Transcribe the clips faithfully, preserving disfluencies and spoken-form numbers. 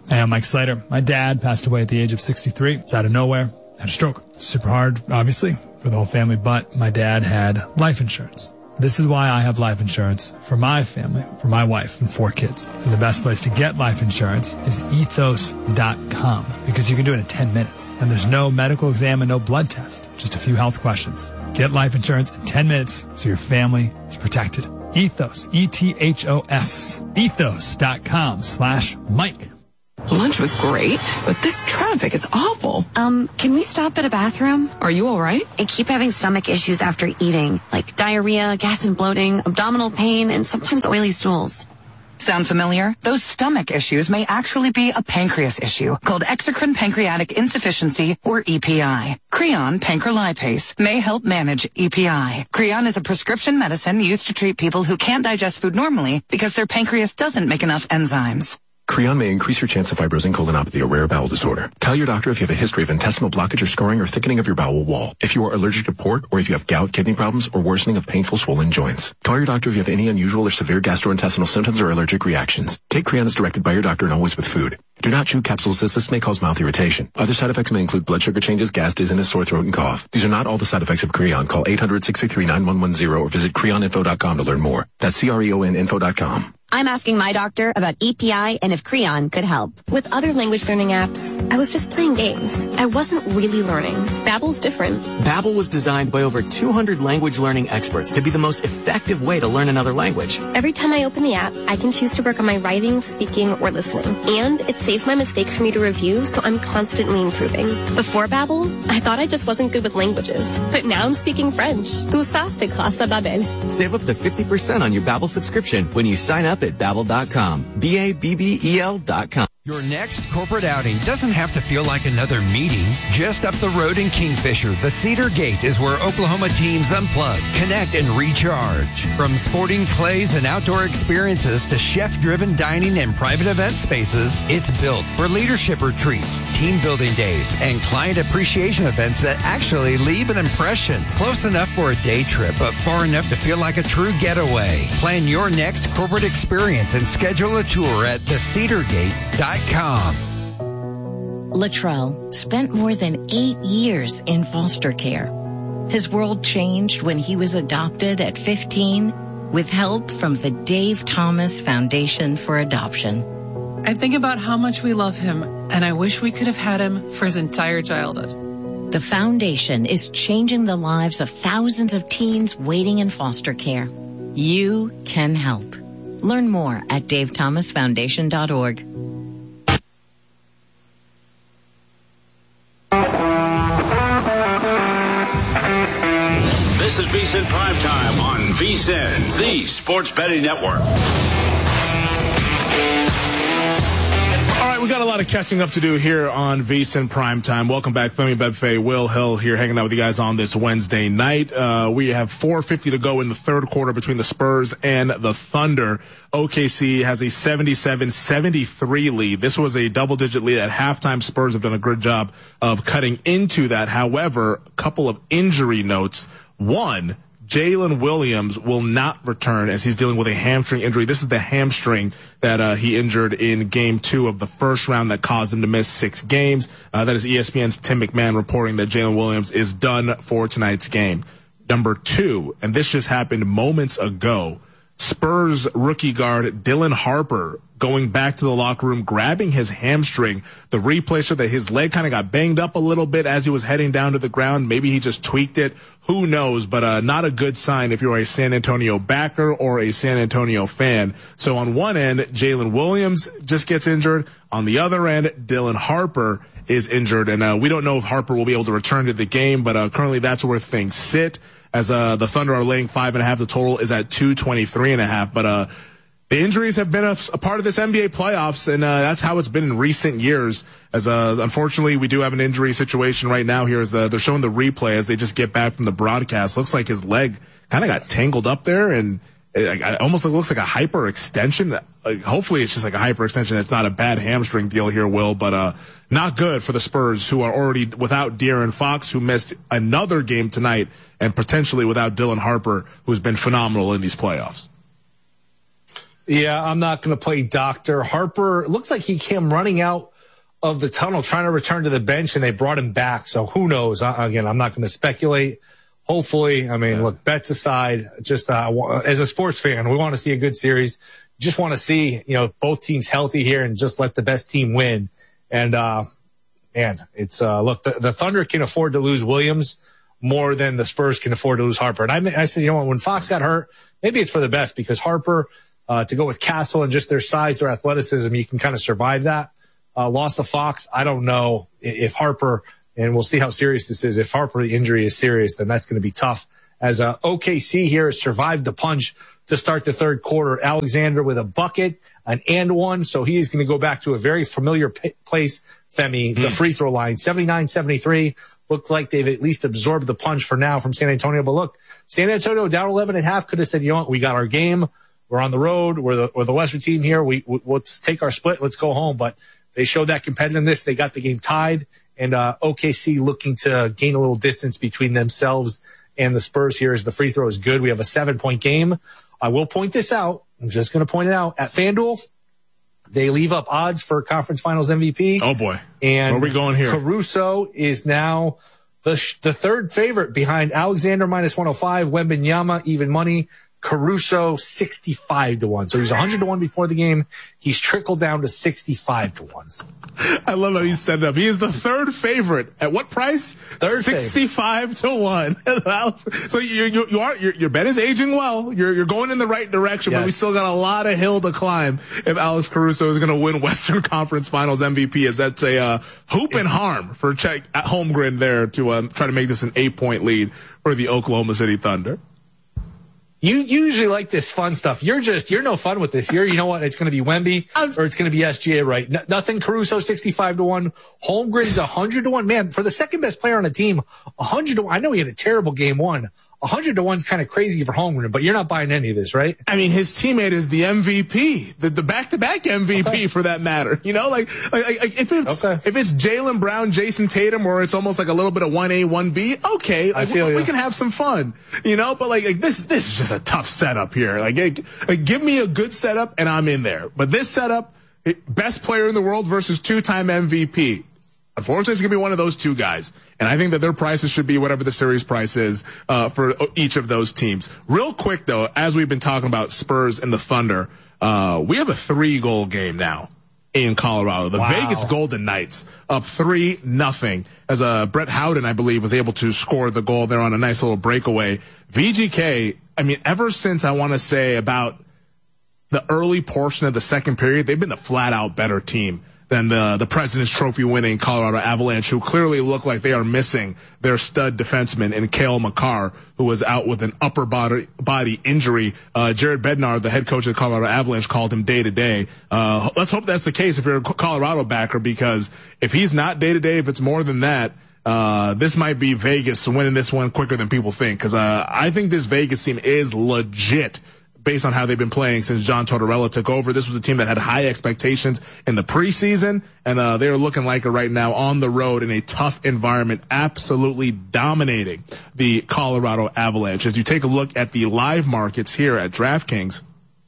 Hey, I'm Mike Slater. My dad passed away at the age of sixty-three. It's out of nowhere. Had a stroke. Super hard, obviously, for the whole family, but my dad had life insurance. This is why I have life insurance for my family, for my wife and four kids. And the best place to get life insurance is ethos dot com because you can do it in ten minutes. And there's no medical exam and no blood test, just a few health questions. Get life insurance in ten minutes so your family is protected. Ethos, E T H O S, ethos dot com slash Mike. Lunch was great, but this traffic is awful. Um, can we stop at a bathroom? Are you all right? I keep having stomach issues after eating, like diarrhea, gas and bloating, abdominal pain, and sometimes oily stools. Sound familiar? Those stomach issues may actually be a pancreas issue called exocrine pancreatic insufficiency, or E P I. Creon pancrelipase may help manage E P I. Creon is a prescription medicine used to treat people who can't digest food normally because their pancreas doesn't make enough enzymes. Creon may increase your chance of fibrosing colonopathy, a rare bowel disorder. Tell your doctor if you have a history of intestinal blockage or scarring or thickening of your bowel wall. If you are allergic to pork, or if you have gout, kidney problems, or worsening of painful swollen joints. Call your doctor if you have any unusual or severe gastrointestinal symptoms or allergic reactions. Take Creon as directed by your doctor and always with food. Do not chew capsules as this may cause mouth irritation. Other side effects may include blood sugar changes, gas, dizziness, sore throat, and cough. These are not all the side effects of Creon. Call eight hundred, six three three, nine one one zero or visit creon info dot com to learn more. That's C R E O N info dot com. I'm asking my doctor about E P I and if Creon could help. With other language learning apps, I was just playing games. I wasn't really learning. Babbel's different. Babbel was designed by over two hundred language learning experts to be the most effective way to learn another language. Every time I open the app, I can choose to work on my writing, speaking, or listening. And it saves my mistakes for me to review, so I'm constantly improving. Before Babbel, I thought I just wasn't good with languages. But now I'm speaking French. Tout ça, c'est grâce à Babbel. Save up to fifty percent on your Babbel subscription when you sign up at babbel dot com. B A B B E L dot com. Your next corporate outing doesn't have to feel like another meeting. Just up the road in Kingfisher, the Cedar Gate is where Oklahoma teams unplug, connect, and recharge. From sporting clays and outdoor experiences to chef-driven dining and private event spaces, it's built for leadership retreats, team building days, and client appreciation events that actually leave an impression. Close enough for a day trip, but far enough to feel like a true getaway. Plan your next corporate experience and schedule a tour at the cedar gate dot com. Latrell spent more than eight years in foster care. His world changed when he was adopted at fifteen with help from the Dave Thomas Foundation for Adoption. I think about how much we love him, and I wish we could have had him for his entire childhood. The foundation is changing the lives of thousands of teens waiting in foster care. You can help. Learn more at dave thomas foundation dot org. This is VSiN Primetime on VSiN, the Sports Betting Network. All right, we got a lot of catching up to do here on VSiN Primetime. Welcome back, Femi Bedfe, Will Hill here hanging out with you guys on this Wednesday night. Uh, we have four fifty to go in the third quarter between the Spurs and the Thunder. O K C has a seventy-seven seventy-three lead. This was a double-digit lead at halftime. Spurs have done a good job of cutting into that. However, a couple of injury notes. One, Jalen Williams will not return as he's dealing with a hamstring injury. This is the hamstring that uh, he injured in game two of the first round that caused him to miss six games. Uh, that is E S P N's Tim McMahon reporting that Jalen Williams is done for tonight's game. Number two, and this just happened moments ago, Spurs rookie guard Dylan Harper going back to the locker room, grabbing his hamstring. The replay showed that his leg kind of got banged up a little bit as he was heading down to the ground. Maybe he just tweaked it. Who knows? But uh, not a good sign if you're a San Antonio backer or a San Antonio fan. So on one end, Jalen Williams just gets injured. On the other end, Dylan Harper is injured. And uh, we don't know if Harper will be able to return to the game, but uh, currently that's where things sit. As uh, the Thunder are laying five and a half, the total is at two twenty-three and a half. But uh, the injuries have been a, a part of this N B A playoffs, and uh, that's how it's been in recent years. As uh, unfortunately, we do have an injury situation right now here. As the, they're showing the replay as they just get back from the broadcast. Looks like his leg kind of got tangled up there, and it, it almost looks like a hyperextension. Like, hopefully, it's just like a hyperextension. It's not a bad hamstring deal here, Will, but uh, not good for the Spurs, who are already without De'Aaron Fox, who missed another game tonight, and potentially without Dylan Harper, who's been phenomenal in these playoffs. Yeah, I'm not going to play doctor. Harper, it looks like he came running out of the tunnel trying to return to the bench, and they brought him back. So who knows? Uh, again, I'm not going to speculate. Hopefully, I mean, yeah. look, bets aside, just uh, as a sports fan, we want to see a good series. Just want to see, you know, both teams healthy here and just let the best team win. And, uh, man, it's, uh, look, the, the Thunder can afford to lose Williams more than the Spurs can afford to lose Harper. And I, I said, you know, when Fox got hurt, maybe it's for the best because Harper, uh, to go with Castle and just their size, their athleticism, you can kind of survive that. Uh, loss of Fox, I don't know if Harper, and we'll see how serious this is. If Harper injury is serious, then that's going to be tough. As uh, O K C here has survived the punch to start the third quarter. Alexander with a bucket, an and one, so he is going to go back to a very familiar p- place, Femi, mm. the free throw line. seventy-nine seventy-three, looked like they've at least absorbed the punch for now from San Antonio. But look, San Antonio down eleven and a half could have said, you know what, we got our game. We're on the road. We're the, we're the lesser team here. We, we Let's take our split. Let's go home. But they showed that competitiveness. They got the game tied. And uh, O K C looking to gain a little distance between themselves and the Spurs here as the free throw is good. We have a seven-point game. I will point this out. I'm just going to point it out. At FanDuel, they leave up odds for Conference Finals M V P. Oh, boy. And where are we going here? Caruso is now the sh- the third favorite behind Alexander minus one oh five, Wembanyama even money, Caruso sixty-five to one. So he's one hundred to one before the game. He's trickled down to sixty-five to one. I love how you set it up. He is the third favorite. At what price? Third sixty-five to one. So you, you, you are, your, your bet is aging well. You're, you're going in the right direction, yes. But we still got a lot of hill to climb if Alex Caruso is going to win Western Conference Finals M V P, as that's a, uh, hoop and harm for check at Holmgren there to, um, try to make this an eight point lead for the Oklahoma City Thunder. You usually like this fun stuff. You're just, you're no fun with this. You're, you know what? It's going to be Wemby or it's going to be S G A, right? N- nothing Caruso sixty-five to one. Holmgren's one hundred to one. Man, for the second best player on the team, one hundred to one. I know he had a terrible game one. one hundred to one's kind of crazy for Holmgren, but you're not buying any of this, right? I mean, his teammate is the M V P, the, the back-to-back M V P okay. for that matter. You know, like, like, like if it's, okay. if it's Jaylen Brown, Jason Tatum, or it's almost like a little bit of one A, one B, okay, like, I feel we, you. we can have some fun, you know, but like, like this, this is just a tough setup here. Like, like, like, give me a good setup and I'm in there. But this setup, best player in the world versus two-time M V P. Unfortunately, it's going to be one of those two guys. And I think that their prices should be whatever the series price is uh, for each of those teams. Real quick, though, as we've been talking about Spurs and the Thunder, uh, we have a three-goal game now in Colorado. The wow. Vegas Golden Knights up three nothing as uh, Brett Howden, I believe, was able to score the goal there on a nice little breakaway. V G K, I mean, ever since I want to say about the early portion of the second period, they've been the flat-out better team than the, the President's Trophy winning Colorado Avalanche, who clearly look like they are missing their stud defenseman in Cale Makar, who was out with an upper body, body injury. Uh, Jared Bednar, the head coach of the Colorado Avalanche, called him day to day. Uh, let's hope that's the case if you're a Colorado backer, because if he's not day to day, if it's more than that, uh, this might be Vegas winning this one quicker than people think. Cause, uh, I think this Vegas team is legit, based on how they've been playing since John Tortorella took over. This was a team that had high expectations in the preseason, and uh, they're looking like it right now on the road in a tough environment, absolutely dominating the Colorado Avalanche. As you take a look at the live markets here at DraftKings,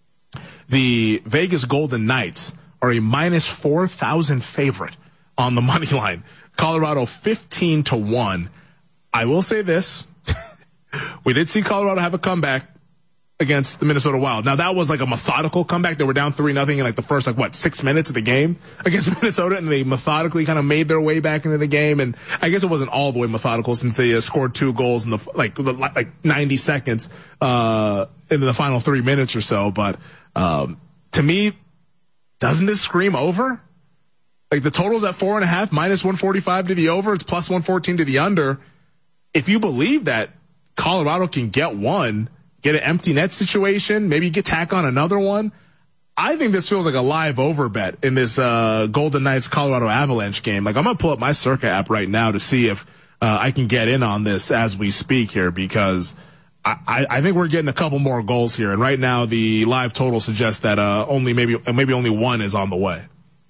the Vegas Golden Knights are a minus four thousand favorite on the money line. Colorado fifteen to one. I will say this. We did see Colorado have a comeback against the Minnesota Wild. Now that was like a methodical comeback. They were down three nothing in like the first like what six minutes of the game against Minnesota, and they methodically kind of made their way back into the game. And I guess it wasn't all the way methodical since they uh, scored two goals in the like like ninety seconds uh in the final three minutes or so. But um to me, doesn't this scream over? Like the total's at four and a half, minus one forty-five to the over. It's plus one fourteen to the under. If you believe that Colorado can get one, get an empty net situation, maybe get tack on another one, I think this feels like a live over bet in this uh Golden Knights Colorado Avalanche game. Like I'm gonna pull up my Circa app right now to see if uh, I can get in on this as we speak here, because I, I, I think we're getting a couple more goals here, and right now the live total suggests that uh only maybe maybe only one is on the way.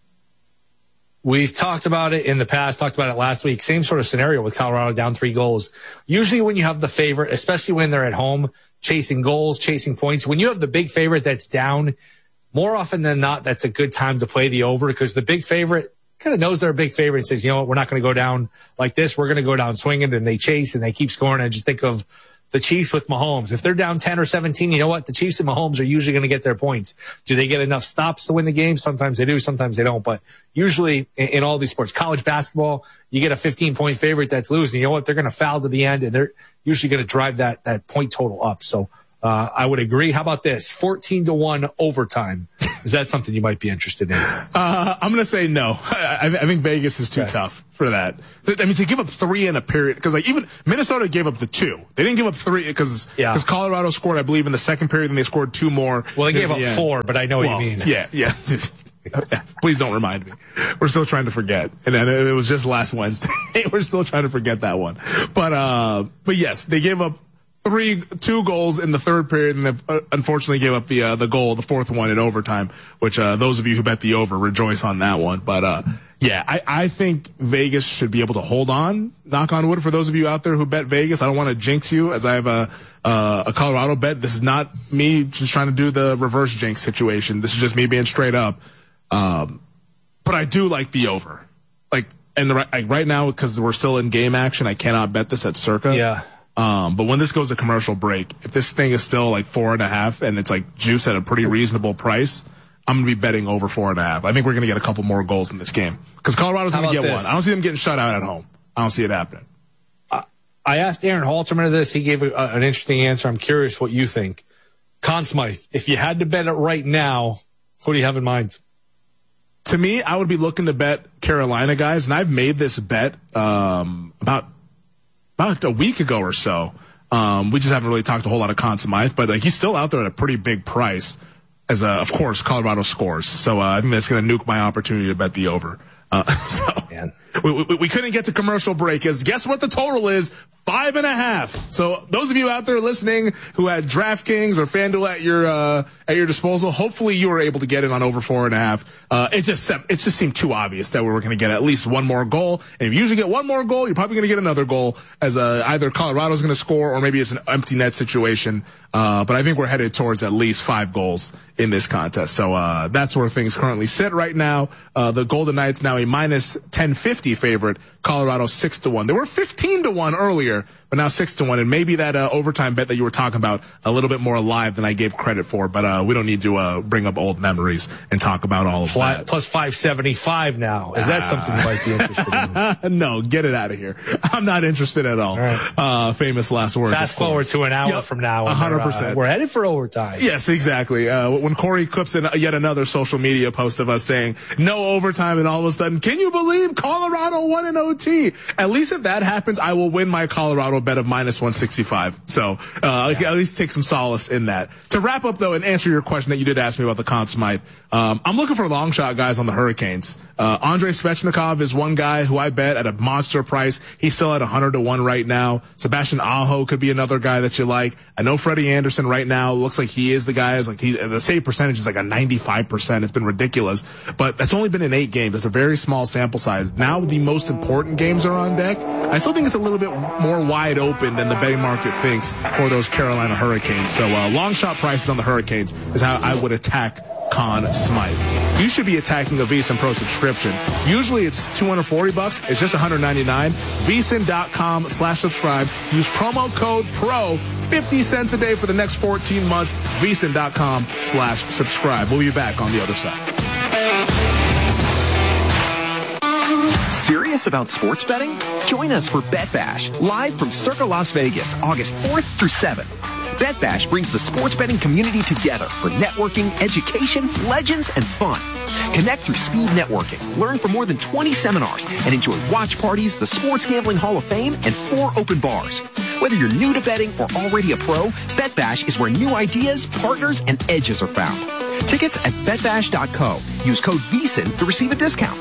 We've talked about it in the past, talked about it last week. Same sort of scenario with Colorado down three goals. Usually when you have the favorite, especially when they're at home, chasing goals, chasing points, when you have the big favorite that's down, more often than not, that's a good time to play the over because the big favorite kind of knows they're a big favorite and says, you know what, we're not going to go down like this. We're going to go down swinging, and they chase and they keep scoring. I just think of the Chiefs with Mahomes. If they're down ten or seventeen, you know what? The Chiefs and Mahomes are usually going to get their points. Do they get enough stops to win the game? Sometimes they do, sometimes they don't. But usually in, in all these sports, college basketball, you get a fifteen-point favorite that's losing. You know what? They're going to foul to the end, and they're usually going to drive that that point total up. So uh, I would agree. How about this? fourteen to one overtime. Is that something you might be interested in? Uh, I'm going to say no. I, I think Vegas is too okay. tough for that. I mean, to give up three in a period, because like even Minnesota gave up the two. They didn't give up three because yeah. Colorado scored, I believe, in the second period, and they scored two more. Well, they gave up end. four, but I know well, what you mean. Yeah, yeah. Please don't remind me. We're still trying to forget. And then it was just last Wednesday. We're still trying to forget that one. But, uh, but yes, they gave up three, two goals in the third period, and then uh, unfortunately gave up the, uh, the goal, the fourth one in overtime, which, uh, those of you who bet the over rejoice on that one. But, uh, yeah, I, I think Vegas should be able to hold on, knock on wood, for those of you out there who bet Vegas. I don't want to jinx you, as I have a, uh, a Colorado bet. This is not me just trying to do the reverse jinx situation. This is just me being straight up. Um, but I do like the over. Like, and the, like right now, because we're still in game action, I cannot bet this at Circa. Yeah. Um, but when this goes to commercial break, if this thing is still like four and a half and it's like juice at a pretty reasonable price, I'm going to be betting over four and a half. I think we're going to get a couple more goals in this game because Colorado's going to get this? one. I don't see them getting shut out at home. I don't see it happening. Uh, I asked Aaron Halterman this. He gave a, a, an interesting answer. I'm curious what you think. Conn Smythe, if you had to bet it right now, what do you have in mind? To me, I would be looking to bet Carolina, guys, and I've made this bet um, about about a week ago or so. Um, we just haven't really talked a whole lot of Conn Smythe, but like he's still out there at a pretty big price. As a, of course, Colorado scores, so uh, I think that's going to nuke my opportunity to bet the over. Uh, so Man. We, we, we couldn't get to commercial break. Is guess what the total is? Five and a half. So those of you out there listening who had DraftKings or FanDuel at your uh, at your disposal, hopefully you were able to get in on over four and a half. Uh, it just it just seemed too obvious that we were going to get at least one more goal. And if you usually get one more goal, you're probably going to get another goal as uh, either Colorado's going to score or maybe it's an empty net situation. Uh, but I think we're headed towards at least five goals in this contest. So uh, that's where things currently sit right now. Uh, the Golden Knights now a minus ten fifty favorite. Colorado six to one. They were fifteen to one earlier, but now six to one. And maybe that uh, overtime bet that you were talking about a little bit more alive than I gave credit for. But uh, we don't need to uh, bring up old memories and talk about all of Plus, that. Plus five seventy-five now. Is that uh, something you might be interested in? No, get it out of here. I'm not interested at all. all right. Uh, famous last words. Fast forward to an hour yep. from now. one hundred percent. Uh, we're headed for overtime. Yes, exactly. Uh, when Corey clips in yet another social media post of us saying no overtime, and all of a sudden, can you believe Colorado won in O T? At least if that happens, I will win my Colorado bet of minus one sixty-five. So uh, yeah. at least take some solace in that. To wrap up, though, and answer your question that you did ask me about the Conn Smythe, um, I'm looking for long shot guys on the Hurricanes. Uh, Andrei Svechnikov is one guy who I bet at a monster price. He's still at one hundred to one right now. Sebastian Aho could be another guy that you like. I know Freddie Anderson right now looks like he is the guy. Is like he, the save percentage is like a ninety-five percent. It's been ridiculous, but that's only been in eight games. That's a very small sample size. Now the most important games are on deck. I still think it's a little bit more wide open than the betting market thinks for those Carolina Hurricanes. So uh, long shot prices on the Hurricanes is how I would attack Conn Smythe. You should be attacking a VSiN Pro subscription. Usually it's two hundred forty bucks. It's just one hundred ninety-nine. VSiN.com slash subscribe. Use promo code PRO. fifty cents a day for the next fourteen months. VSiN.com slash subscribe. We'll be back on the other side. Serious about sports betting? Join us for Bet Bash, live from Circa Las Vegas, August fourth through seventh. Bet Bash brings the sports betting community together for networking, education, legends, and fun. Connect through speed networking, learn from more than twenty seminars, and enjoy watch parties, the Sports Gambling Hall of Fame, and four open bars. Whether you're new to betting or already a pro, Bet Bash is where new ideas, partners, and edges are found. Tickets at bet bash dot co. Use code VSiN to receive a discount.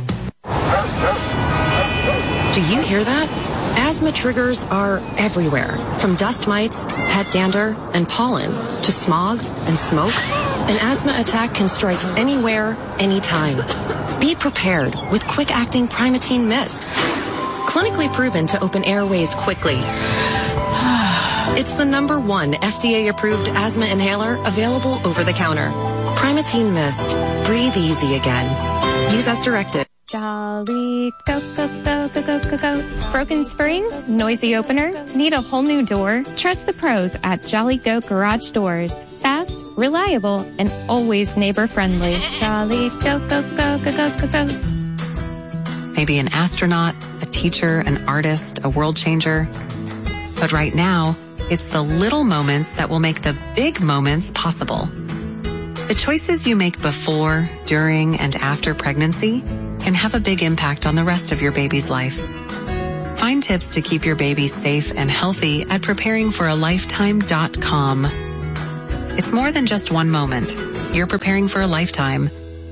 Do you hear that? Asthma triggers are everywhere, from dust mites, pet dander, and pollen, to smog and smoke. An asthma attack can strike anywhere, anytime. Be prepared with quick-acting Primatene Mist. Clinically proven to open airways quickly. It's the number one F D A-approved asthma inhaler available over the counter. Primatene Mist. Breathe easy again. Use as directed. Jolly go, go, go, go, go, go, go. Broken spring? Noisy opener? Need a whole new door? Trust the pros at Jolly Go Garage Doors. Fast, reliable, and always neighbor-friendly. Jolly go, go, go, go, go, go, go. Maybe an astronaut, a teacher, an artist, a world changer. But right now, it's the little moments that will make the big moments possible. The choices you make before, during, and after pregnancy can have a big impact on the rest of your baby's life. Find tips to keep your baby safe and healthy at preparing for a lifetime dot com. It's more than just one moment. You're preparing for a lifetime.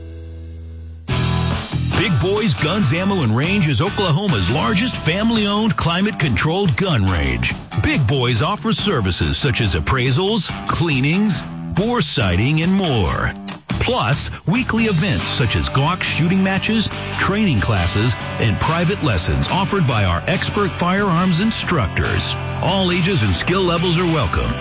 Big Boys Guns, Ammo, and Range is Oklahoma's largest family-owned, climate-controlled gun range. Big Boys offers services such as appraisals, cleanings, bore sighting, and more. Plus, weekly events such as Glock shooting matches, training classes, and private lessons offered by our expert firearms instructors. All ages and skill levels are welcome.